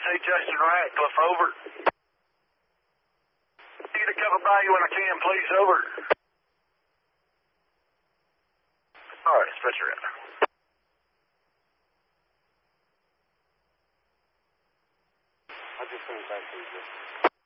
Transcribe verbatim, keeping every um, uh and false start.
see Justin Ratcliffe, over. Need to cover by you when I can, please, over. All right, stretch her out. I'll just send it back to you, Justin.